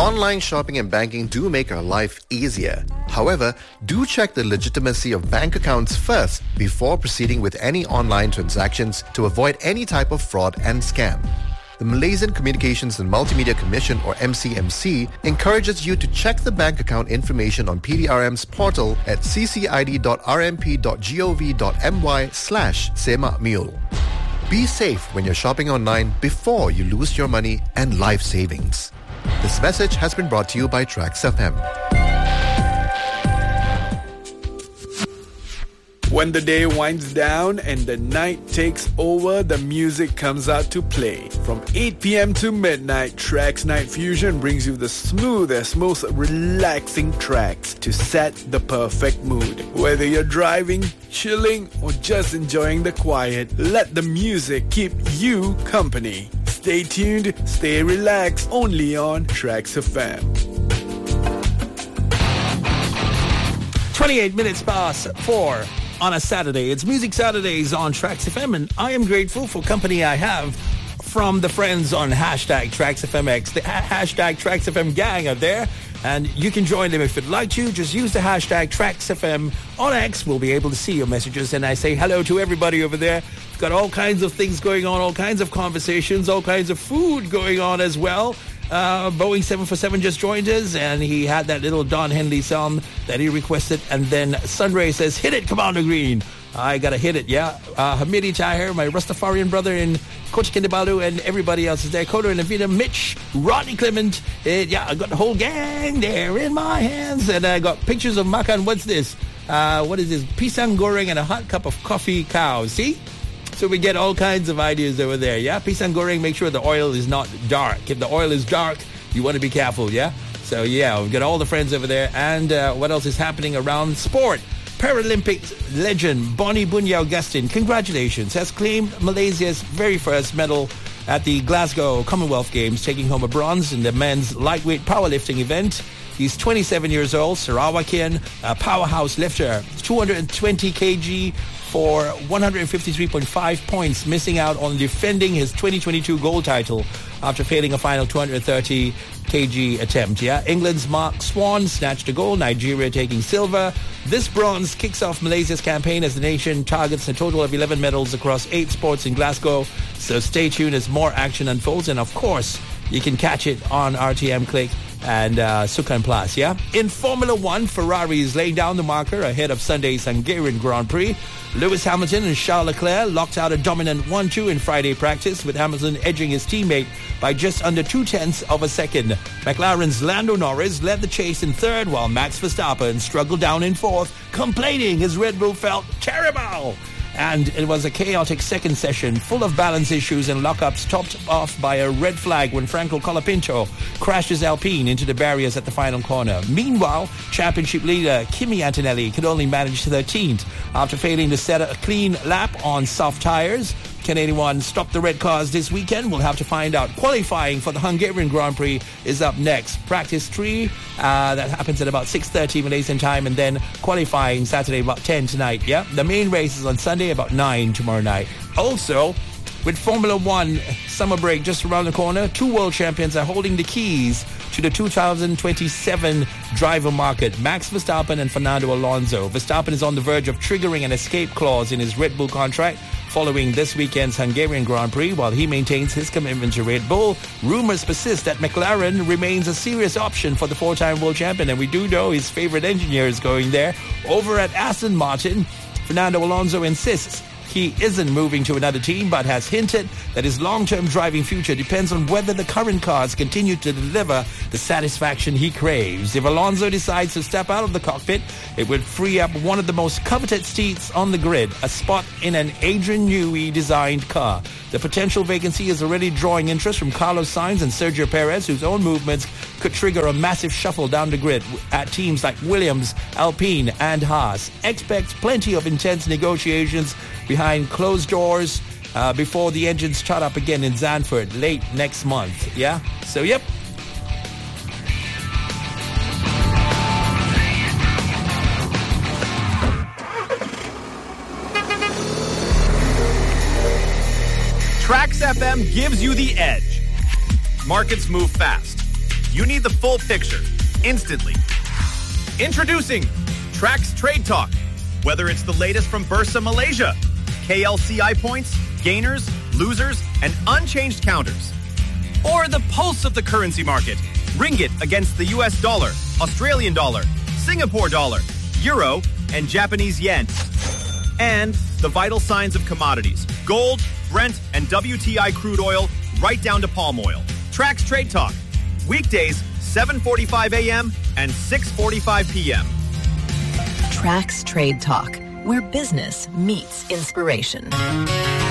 Online shopping and banking do make our life easier. However, do check the legitimacy of bank accounts first before proceeding with any online transactions to avoid any type of fraud and scam. The Malaysian Communications and Multimedia Commission, or MCMC, encourages you to check the bank account information on PDRM's portal at ccid.rmp.gov.my/semakmule. Be safe when you're shopping online before you lose your money and life savings. This message has been brought to you by Trax FM. When the day winds down and the night takes over, the music comes out to play. From 8 p.m. to midnight, Trax Night Fusion brings you the smoothest, most relaxing tracks to set the perfect mood. Whether you're driving, chilling, or just enjoying the quiet, let the music keep you company. Stay tuned, stay relaxed, only on Trax FM. 28 minutes past 4 on a Saturday. It's Music Saturdays on Trax FM, and I am grateful for company I have from the friends on hashtag TraxFMX. The hashtag TraxFM gang are there, and you can join them if you'd like to. Just use the hashtag TraxFM on X. We'll be able to see your messages, and I say hello to everybody over there. We've got all kinds of things going on, all kinds of conversations, all kinds of food going on as well. Boeing 747 just joined us, and he had that little Don Henley song that he requested. And then Sunray says, hit it, Commander Green. I gotta hit it, yeah. Hamidi Tahir, my Rastafarian brother in Coach Kindabalu, and everybody else is there. Kodo and Avita, Mitch, Rodney Clement. Yeah, I got the whole gang there in my hands. And I got pictures of Makan. What's this? What is this? Pisang goreng and a hot cup of coffee cow. See? So we get all kinds of ideas over there, yeah? Pisang goreng, make sure the oil is not dark. If the oil is dark, you want to be careful, yeah? So, yeah, we've got all the friends over there. And what else is happening around sport? Paralympic legend Bonnie Bunya Augustine, congratulations, has claimed Malaysia's very first medal at the Glasgow Commonwealth Games, taking home a bronze in the men's lightweight powerlifting event. He's 27 years old, Sarawakian, a powerhouse lifter, 220 kg for 153.5 points, missing out on defending his 2022 gold title after failing a final 230 kg attempt. Yeah, England's Mark Swan snatched a gold, Nigeria taking silver. This bronze kicks off Malaysia's campaign as the nation targets a total of 11 medals across 8 sports in Glasgow. So stay tuned as more action unfolds, and of course, you can catch it on RTM Click and Sukan Plus, yeah? In Formula One, Ferrari is laying down the marker ahead of Sunday's Hungarian Grand Prix. Lewis Hamilton and Charles Leclerc locked out a dominant 1-2 in Friday practice, with Hamilton edging his teammate by just under 0.2 of a second. McLaren's Lando Norris led the chase in third, while Max Verstappen struggled down in fourth, complaining his Red Bull felt terrible. And it was a chaotic second session full of balance issues and lockups, topped off by a red flag when Franco Colapinto crashed his Alpine into the barriers at the final corner. Meanwhile, championship leader Kimi Antonelli could only manage 13th after failing to set a clean lap on soft tires. Can anyone stop the red cars this weekend? We'll have to find out. Qualifying for the Hungarian Grand Prix is up next. Practice 3, that happens at about 6:30 Malaysian time, and then qualifying Saturday about 10 tonight, yeah? The main race is on Sunday about 9 tomorrow night. Also, with Formula One summer break just around the corner, 2 world champions are holding the keys to the 2027 driver market, Max Verstappen and Fernando Alonso. Verstappen is on the verge of triggering an escape clause in his Red Bull contract following this weekend's Hungarian Grand Prix, while he maintains his commitment to Red Bull. Rumors persist that McLaren remains a serious option for the 4-time world champion, and we do know his favorite engineer is going there. Over at Aston Martin, Fernando Alonso insists he isn't moving to another team, but has hinted that his long-term driving future depends on whether the current cars continue to deliver the satisfaction he craves. If Alonso decides to step out of the cockpit, it would free up one of the most coveted seats on the grid, a spot in an Adrian Newey-designed car. The potential vacancy is already drawing interest from Carlos Sainz and Sergio Perez, whose own movements could trigger a massive shuffle down the grid at teams like Williams, Alpine, and Haas. Expect plenty of intense negotiations behind closed doors before the engines start up again in Zandvoort late next month. Yeah? So, yep. Trax FM gives you the edge. Markets move fast. You need the full picture, instantly. Introducing Trax Trade Talk. Whether it's the latest from Bursa Malaysia, KLCI points, gainers, losers, and unchanged counters. Or the pulse of the currency market. Ringgit against the US dollar, Australian dollar, Singapore dollar, euro, and Japanese yen. And the vital signs of commodities. Gold, Brent, and WTI crude oil, right down to palm oil. Trax Trade Talk. Weekdays, 7:45 a.m. and 6:45 p.m. Trax Trade Talk, where business meets inspiration.